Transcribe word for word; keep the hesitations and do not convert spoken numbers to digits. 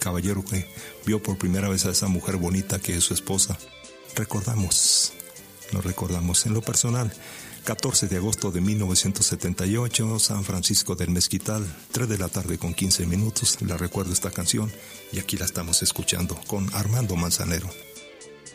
caballero que vio por primera vez a esa mujer bonita que es su esposa. Recordamos, lo recordamos. En lo personal, catorce de agosto de mil novecientos setenta y ocho, San Francisco del Mezquital, tres de la tarde con quince minutos. La recuerdo esta canción y aquí la estamos escuchando con Armando Manzanero.